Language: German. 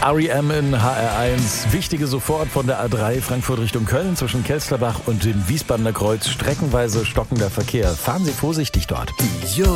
R.E.M. in HR1. Wichtige sofort von der A3 Frankfurt Richtung Köln zwischen Kelsterbach und dem Wiesbadener Kreuz. Streckenweise stockender Verkehr. Fahren Sie vorsichtig dort.